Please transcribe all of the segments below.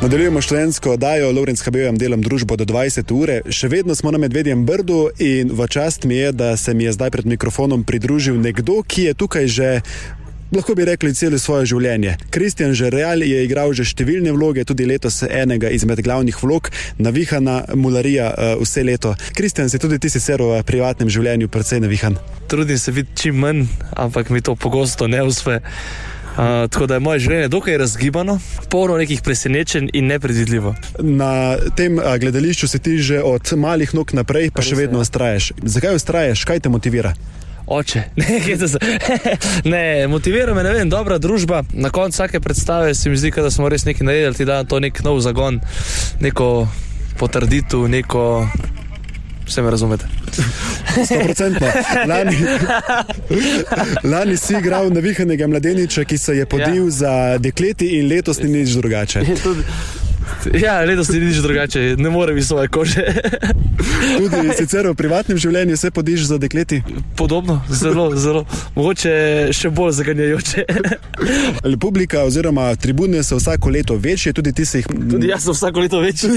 Nadaljujemo študentsko oddajo, Lovrenc HB delam družbo do 20 ure. Še vedno smo na Medvedjem Brdu in v čast mi je, da se mi je zdaj pred mikrofonom pridružil nekdo, ki je tukaj že, lahko bi rekli, celo svoje življenje. Kristjan Žerjal je igral že številne vloge, tudi letos enega izmed glavnih vlog, navihana mularija vse leto. Kristjan, si tudi ti sicer v privatnem življenju precej navihan? Trudim se biti čim manj, ampak mi to pogosto ne uspe. Tako da je moje življenje dokaj razgibano, polno nekih presenečenj in nepredvidljivo. Na tem gledališču si ti že od malih nog naprej, pa še vedno ustrajaš. Zakaj ustrajaš? Kaj te motivira? Oče. Ne, motivira me, ne vem, dobra družba. Na koncu vsake predstave se mi zdi, da smo res nekaj naredili, ti da to nek nov zagon, neko potrditev, neko... Vse me razumete. 100%. Lani si igral navihanega mladeniča, ki se je podil za dekleti in letos ni nič drugače. Ja, letos ni nič drugače, ne more biti svoje kože. Tudi sicer v privatnem življenju se podiš za dekleti? Podobno, zelo. Mogoče še bolj zaganjajoče. Publika oziroma tribune so vsako leto večje, tudi ti se jih... Tudi jaz sem vsako leto večji.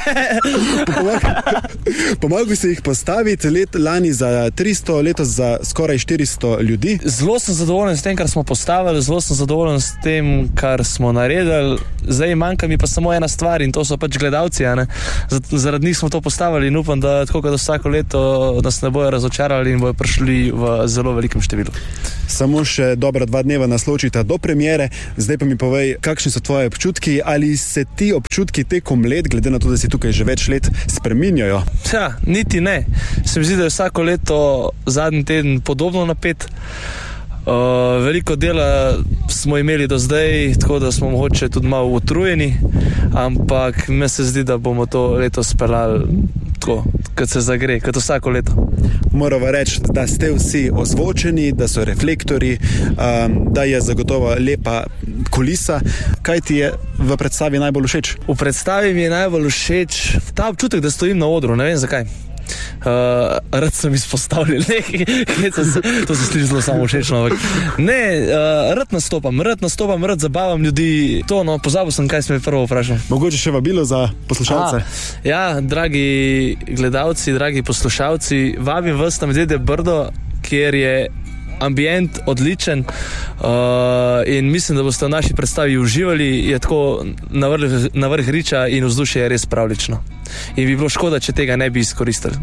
Pomagal si jih postaviti, lani za 300, letos za skoraj 400 ljudi. Zelo sem zadovoljen s tem, kar smo postavili, zelo sem zadovoljen s tem, kar smo naredili. Zdaj manjka mi pa samo ena stvar in to so pač gledalci, ne? Zaradi njih smo to postavili in upam, da tako kot vsako leto nas ne bojo razočarali in bojo prišli v zelo velikem številu. Samo še dobra 2 dneva nas ločita do premiere, zdaj pa mi povej, kakšni so tvoje občutki, ali se ti občutki tekom let, glede na to, da si tukaj že več let, spreminjajo? Ja, niti ne. Se mi zdi, da je vsako leto zadnji teden podobno napet. Veliko dela smo imeli do zdaj, tako da smo mogoče tudi malo utrujeni, ampak me se zdi, da bomo to leto speljali tako, kot se zagre, kot vsako leto. Moramo reči, da ste vsi ozvočeni, da so reflektori, da je zagotovo lepa kulisa. Kaj ti je v predstavi najbolj všeč? V predstavi mi je najbolj všeč ta občutek, da stojim na odru, ne vem zakaj. Rad sem izpostavljen, to se sliši zelo samo všečno, rad nastopam, rad zabavam ljudi. To, pozabil sem, kaj si me prvo vprašal. Mogoče še vabilo za poslušalce? Ja, dragi gledalci, dragi poslušalci, vabim vas na Medvedje Brdo, kjer je ambient odličen in mislim, da boste v naši predstavi uživali. Je tako na vrh riča in vzdušje je res pravlično. In bi bilo škoda, če tega ne bi izkoristili.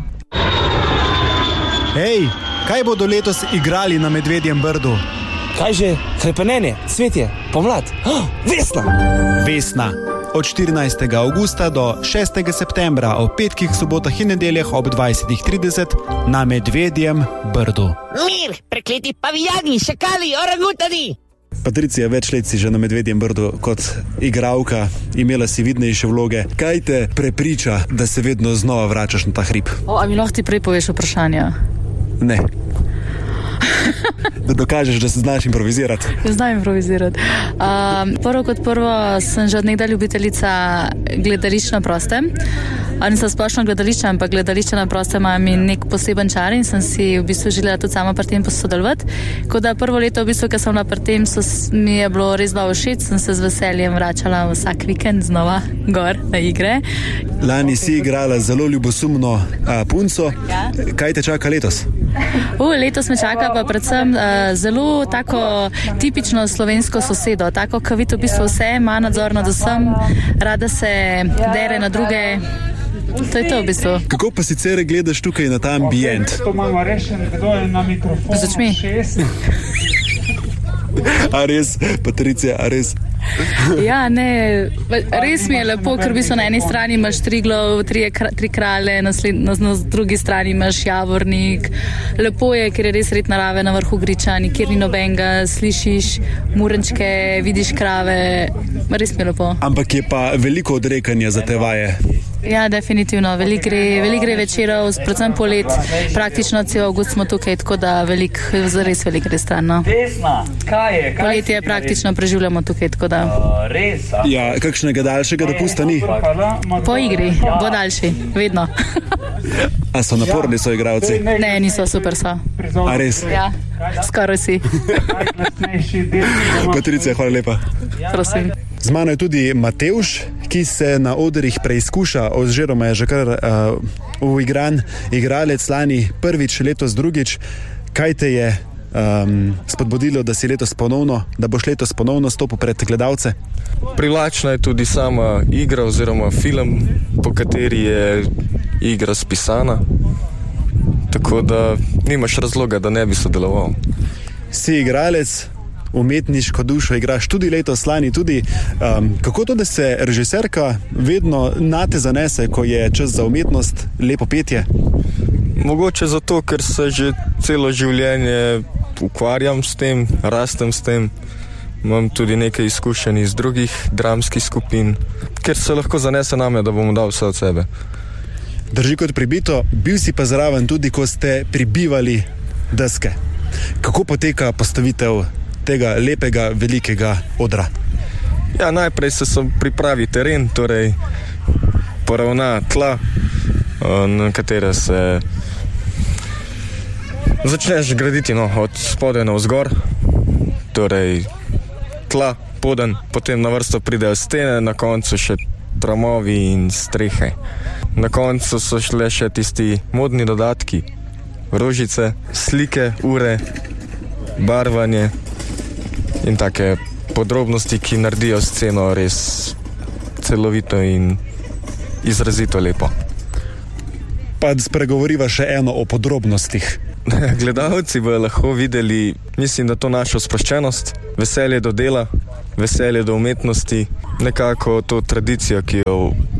Hej, kaj bodo letos igrali na Medvedjem Brdu? Kaj že? Hrepenenje, cvetje, pomlad. Vesna. Od 14. augusta do 6. septembra o petkih, sobotah in nedeljah ob 20:30 na Medvedjem Brdu. Mir, prekleti pavijani, šakali, orangutani! Patricija, več let si že na Medvedjem Brdu kot igralka, imela si vidnejše vloge. Kaj te prepriča, da se vedno znova vračaš na ta hrib? A mi lahko ti prej poveš vprašanja? Ne. Da dokažeš, da se znaš improvizirati. Znam improvizirati. Prvo kot prvo sem že od nekdaj ljubiteljica gledališča na prostem. Nisem splošno gledališča, ampak gledališča na prostem ima mi nek poseben čar in sem si v bistvu želela tudi sama pri tem sodelovati. Tako da prvo leto, v bistvu, ko sem bila pri tem, mi je bilo res zelo všeč, sem se z veseljem vračala vsak vikend znova gor na igre. Lani si igrala zelo ljubosumno punco. Ja. Kaj te čaka letos? Letos me čaka pa predvsem zelo tako tipično slovensko sosedo, tako, ki vidi v bistvu vse, ima nadzor nad vsem, rada se dere na druge. To je to v bistvu. Kako pa sicer gledaš tukaj na ta ambient? To imamo rešen, kdo je na mikrofonu. Začmi. A res, Patricija, a res? Ja, ne, res mi je lepo, ker v bistvu na eni strani imaš Triglav, tri kralje, na drugi strani imaš Javornik. Lepo je, ker je res red narave na vrhu griča, nikjer ni nobenega, slišiš murenčke, vidiš krave, res mi je lepo. Ampak je pa veliko odrekanja za te vaje. Ja, definitivno, veliko gre večerov, predvsem polet, praktično cel avgust smo tukaj, tako da res veliko gre stran. No. Poletje praktično preživljamo tukaj, tako da. Ja, kakšnega daljšega dopusta ni? Po igri, bo daljši, vedno. A so naporni so igralci? Ne, niso, super so. A res? Ja, skoraj si. Patricija, hvala lepa. Prosim. Z mano je tudi Matevž, ki se na odrih preizkuša, oziroma je že kar uigran igralec, lani prvič, letos drugič. Kaj te je spodbudilo, da boš letos ponovno stopil pred gledalce? Privlačna je tudi sama igra oziroma film, po kateri je igra spisana, tako da nimaš razloga, da ne bi sodeloval. Si igralec, umetniško dušo igraš tudi letos, lani tudi. Kako to, da se režiserka vedno nate zanese, ko je čas za umetnost, lepo petje? Mogoče zato, ker se že celo življenje ukvarjam s tem, rastem s tem. Imam tudi nekaj izkušenj iz drugih dramskih skupin, ker se lahko zanese name, da bom dal vse od sebe. Drži kot pribito, bil si pa zraven tudi, ko ste pribivali deske. Kako poteka postavitev tega lepega, velikega odra? Ja, najprej se pripravi teren, torej poravna tla, na katere se začneš graditi od spodaj navzgor, torej tla, poden, potem na vrsto pridejo stene, na koncu še tramovi in strehe. Na koncu so šle še tisti modni dodatki, rožice, slike, ure, barvanje in take podrobnosti, ki naredijo sceno res celovito in izrazito lepo. Pa spregovoriva še eno o podrobnostih. Gledalci bodo lahko videli, mislim, da to našo sproščenost, veselje do dela, veselje do umetnosti, nekako to tradicijo, ki jo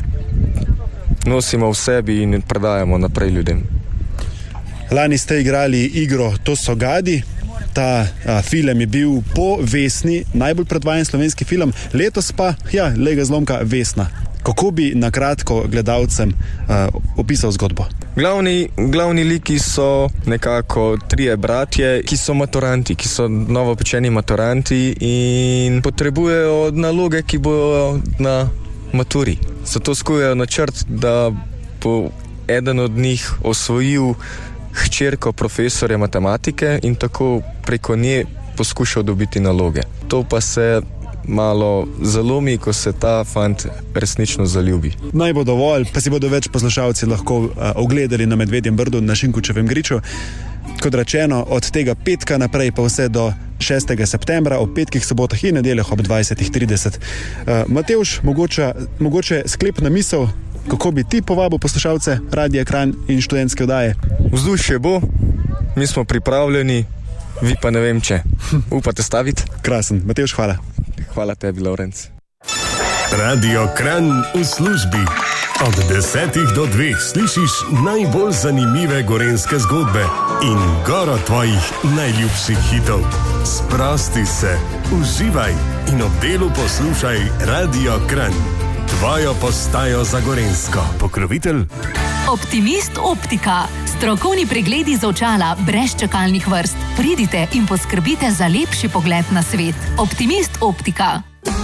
nosimo v sebi in predajamo naprej ljudem. Lani ste igrali igro To so gadi. Ta film je bil po Vesni najbolj predvajan slovenski film, letos pa, lega zlomka, Vesna. Kako bi na kratko gledalcem opisal zgodbo? Glavni liki so nekako trije bratje, ki so maturanti, ki so novopečeni maturanti in potrebujejo naloge, ki bojo na maturi. Zato skujejo načrt, da bo eden od njih osvojil hčerko profesorja matematike in tako preko nje poskušal dobiti naloge. To pa se malo zalomi, ko se ta fant resnično zaljubi. Naj bo dovolj, pa si bodo več poslušalci lahko ogledali na Medvedjem Brdu, na Šinkučevem griču. Kot rečeno, od tega petka naprej pa vse do 6. septembra, ob petkih, sobotah in nedeljah ob 20:30. Matevž, mogoče sklepna misel, kako bi ti povabil poslušalce Radia Kranj in študentske oddaje? Vzdušje bo, mi smo pripravljeni, vi pa ne vem, če upate staviti. Krasen, Matevž, hvala. Hvala tebi, Lorenc. Radio Kranj v službi. Od 10 do 2 slišiš najbolj zanimive gorenjske zgodbe in goro tvojih najljubših hitov. Sprosti se, uživaj in ob delu poslušaj Radio Kranj. Tvojo postajo za gorenjsko. Pokrovitelj Optimist Optika. Strokovni pregledi za očala brez čakalnih vrst. Pridite in poskrbite za lepši pogled na svet. Optimist Optika.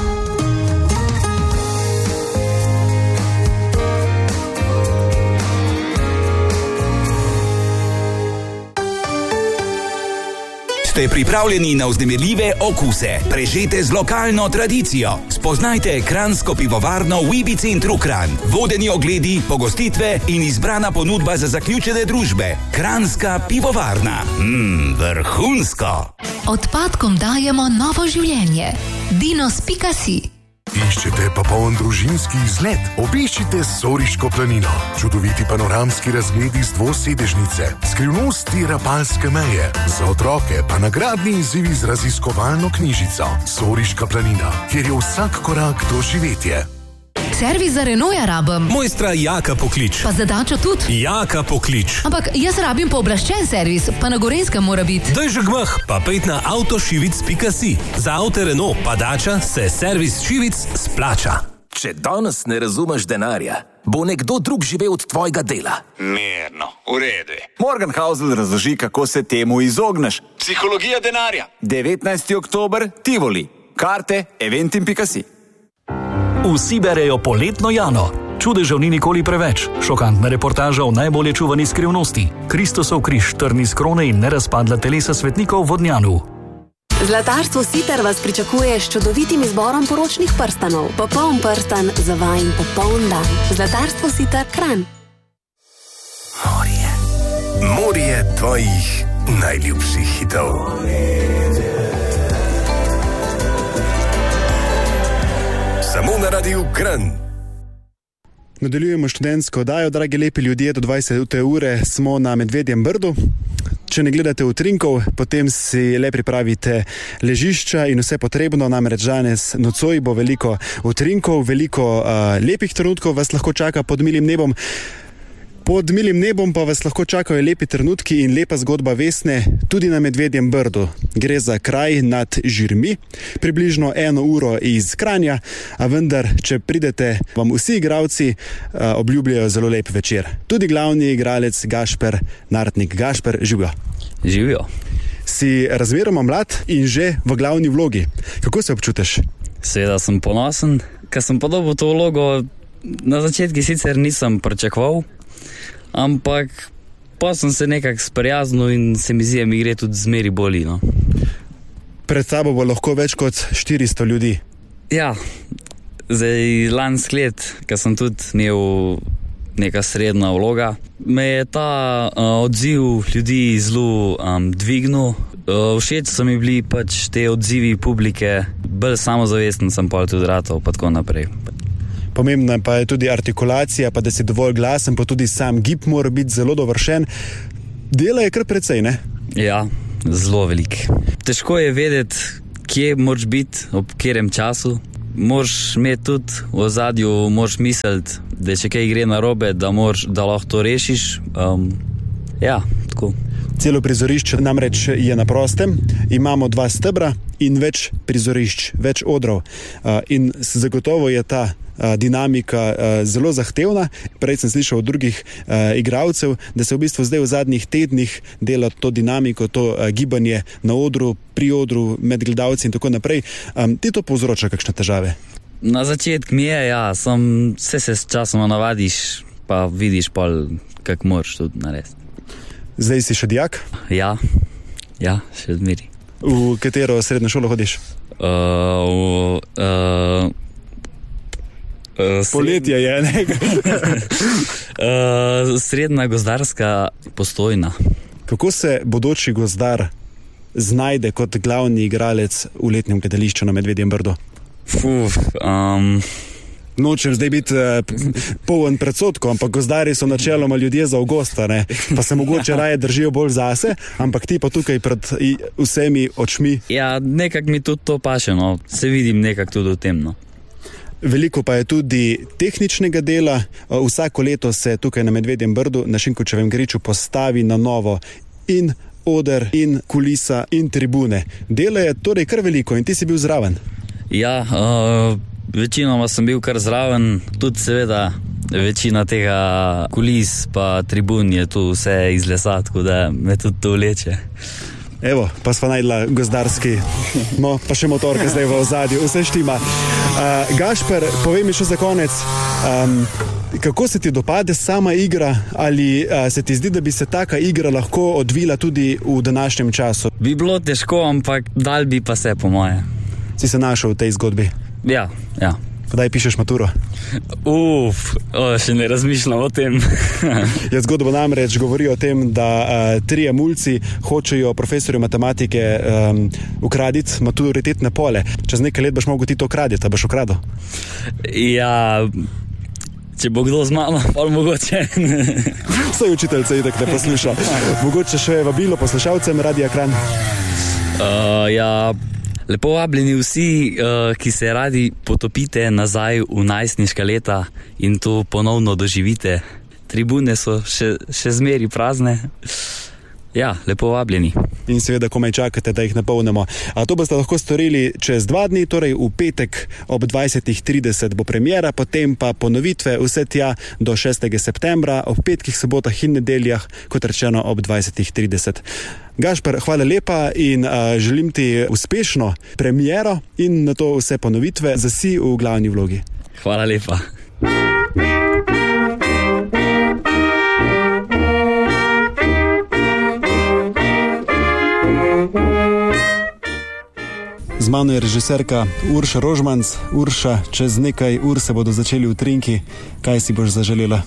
Ste pripravljeni na vznemirljive okuse, prežete z lokalno tradicijo? Spoznajte kranjsko pivovarno v Ibi centru Kranj. Vodeni ogledi, pogostitve in izbrana ponudba za zaključene družbe. Kranjska pivovarna. Vrhunsko! Odpadkom dajemo novo življenje. Dinos.si. Iščete popoln družinski izlet? Obiščite Soriško planino. Čudoviti panoramski razgledi z dvosedežnice, skrivnosti Rapalske meje, za otroke pa nagradni izzivi z raziskovalno knjižico. Soriška planina, kjer je vsak korak doživetje. Servis za Renaulta rabim. Mojstra Jaka poklič. Pa za Dačo tudi. Jaka poklič. Ampak jaz rabim pooblaščen servis, pa na Gorenjskem mora biti. Daj že gmah, pa pejt na avtošivic.si. Za avto Renault pa Dača se servis Šivic splača. Če danes ne razumeš denarja, bo nekdo drug živel od tvojega dela. Mirno, v redu. Morgan Housel razloži, kako se temu izogneš. Psihologija denarja. 19. oktober, Tivoli. Karte eventim.si. Vsi berejo Poletno Jano. Čudežev ni nikoli preveč. Šokantna reportaža o najbolje čuvani skrivnosti. Kristusov križ, trni z krone in nerazpadla telesa svetnikov v Vodnjanu. Zlatarstvo Sitar vas pričakuje s čudovitim izborom poročnih prstanov. Popoln prstan za vajin popoln dan. Zlatarstvo Sitar Kranj. Morje tvojih najljubših hitov. Samo na Radiu Kranj. Nadaljujemo študentsko oddajo, dragi lepi ljudje, do 20. ure smo na Medvedjem Brdu. Če ne gledate utrinkov, potem si le pripravite ležišča in vse potrebno, namreč danes nocoj bo veliko utrinkov, veliko lepih trenutkov vas lahko čaka pod milim nebom. Pod milim nebom pa vas lahko čakajo lepi trenutki in lepa zgodba Vesne tudi na Medvedjem Brdu. Gre za kraj nad Žirmi, približno 1 uro iz Kranja, a vendar, če pridete, vam vsi igralci obljubljajo zelo lep večer. Tudi glavni igralec Gašper Nartnik. Gašper, živijo. Živijo. Si razmeroma mlad in že v glavni vlogi. Kako se občutiš? Seveda sem ponosen, ker sem podobil to vlogo. Na začetku sicer nisem pričakoval, ampak pa sem se nekako sprijaznil in se mi zdi, mi gre tudi zmeri bolj. No. Pred sabo bo lahko več kot 400 ljudi. Ja, zdaj lansko let, ker sem tudi imel neka srednja vloga, me je ta odziv ljudi zelo dvignil. Všeč so mi bili pač te odzivi publike, bolj samozavesten sem pa tudi ratov, pa tako naprej. Pomembna pa je tudi artikulacija, pa da si dovolj glasen, pa tudi sam gib mora biti zelo dovršen. Dela je kar precej, ne? Ja, zelo velik. Težko je vedeti, kje moraš biti, ob katerem času. Moraš imeti tudi v ozadju, moraš misliti, da če kaj gre narobe, da lahko to rešiš. Ja, tako. Celo prizorišče namreč je na prostem, imamo 2 stebra in več prizorišč, več odrov. In zagotovo je ta dinamika zelo zahtevna. Prej sem slišal od drugih igralcev, da se v bistvu zdaj v zadnjih tednih dela to dinamiko, to gibanje na odru, pri odru, med gledalci in tako naprej. Ti to povzroča kakšne težave? Na začetku mi je, ja, se s časom navadiš, pa vidiš pol, kak moraš tudi narediti. Zdaj si še dijak? Ja, še odmeri. V katero srednjo šolo hodiš? Poletje je, ne? Srednja gozdarska Postojna. Kako se bodoči gozdar znajde kot glavni igralec v letnem gledališču na Medvedjem Brdu? Nočem zdaj biti poln predsodkov, ampak gozdarji so načeloma ljudje za avgusta, ne? Pa se mogoče raje držijo bolj zase, ampak ti pa tukaj pred vsemi očmi. Ja, nekako mi tudi to paše, no. Se vidim nekako tudi v tem, no. Veliko pa je tudi tehničnega dela. Vsako leto se tukaj na Medvedjem Brdu, na Šinkovčevem griču postavi na novo in oder, in kulisa, in tribune. Dela je torej kar veliko in ti si bil zraven. Ja, večinoma sem bil kar zraven, tudi seveda večina tega kulis pa tribun je tu vse iz lesa, tako da me tudi to vleče. Evo, pa sva najdla gozdarski, no, pa še motorke zdaj v ozadju, vse štima. Gašper, povej mi še za konec, kako se ti dopade sama igra, ali se ti zdi, da bi se taka igra lahko odvila tudi v današnjem času? Bi bilo težko, ampak dal bi pa se, po moje. Si se našel v tej zgodbi? Ja. Kdaj pišeš maturo? Še ne razmišljam o tem. Zgodba namreč govori o tem, da 3 mulci hočejo profesorju matematike ukraditi maturitetne pole. Čez nekaj let boš mogel ti to ukraditi, a boš ukradil? Ja, če bo kdo z mano, pa mogoče. Saj učiteljce itak ne posluša. Mogoče še vabilo poslušalcem Radia Kranj. Ja, lepo vabljeni vsi, ki se radi potopite nazaj v najstniška leta in to ponovno doživite. Tribune so še zmeri prazne. Ja, lepo vabljeni. In seveda komaj čakate, da jih napolnimo. A to boste lahko storili čez 2 dni, torej v petek ob 20:30 bo premiera, potem pa ponovitve vse tja do 6. septembra, ob petkih, sobotah in nedeljah, kot rečeno ob 20:30. Gašper, hvala lepa in želim ti uspešno premiero in na to vse ponovitve za si v glavni vlogi. Hvala lepa. mano je režiserka Urša Rožmanc. Urša, čez nekaj ur se bodo začeli utrinki. Kaj si boš zaželela?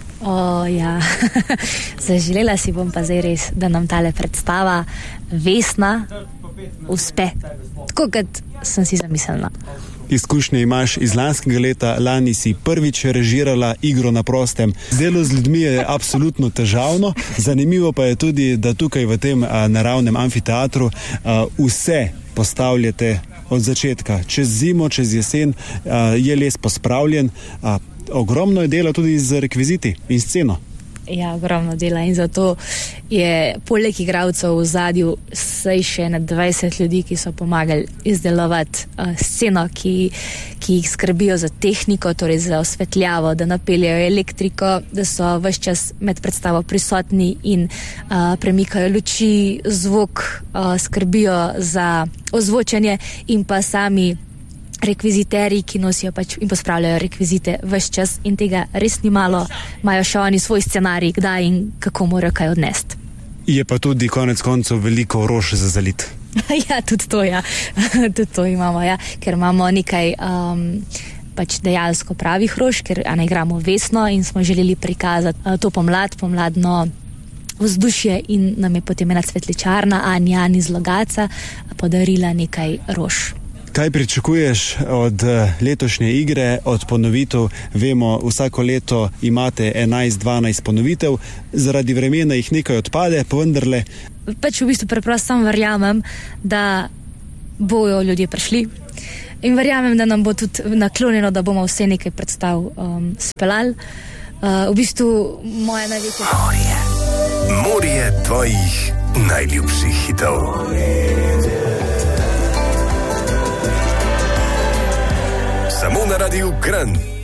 Ja, zaželela si bom pa zdaj res, da nam tale predstava Vesna uspe. Tako kot sem si zamislila. Izkušnje imaš iz lanskega leta, lani si prvič režirala Igro na prostem. Delo z ljudmi je absolutno težavno, zanimivo pa je tudi, da tukaj v tem naravnem amfiteatru vse postavljate od začetka. Čez zimo, čez jesen je les pospravljen, ogromno je dela tudi z rekviziti in sceno. Ja, ogromno dela in zato je poleg igralcev v zadju saj še na 20 ljudi, ki so pomagali izdelovati sceno, ki jih skrbijo za tehniko, torej za osvetljavo, da napeljajo elektriko, da so ves čas med predstavo prisotni in premikajo luči, zvok, skrbijo za ozvočanje in pa sami rekviziterji, ki nosijo pač in pospravljajo rekvizite ves čas in tega res ni malo, imajo še oni svoj scenarij, kdaj in kako morajo kaj odnesti. Je pa tudi konec koncev veliko rož za zalit. Ja, tudi to, ja. Tudi to imamo, ja. Ker imamo nekaj pač dejansko pravih rož, ker ne igramo Vesno in smo želeli prikazati to pomladno vzdušje in nam je potem ena cvetličarna Anja iz Logatca podarila nekaj rož. Kaj pričakuješ od letošnje igre, od ponovitev? Vemo, vsako leto imate 11-12 ponovitev, zaradi vremena jih nekaj odpade, pa vendarle. Pač v bistvu preprosto verjamem, da bojo ljudje prišli in verjamem, da nam bo tudi naklonjeno, da bomo vse nekaj predstav speljali. V bistvu moja največja... Morje tvojih najljubših hitov. Samo na Radiu Kran.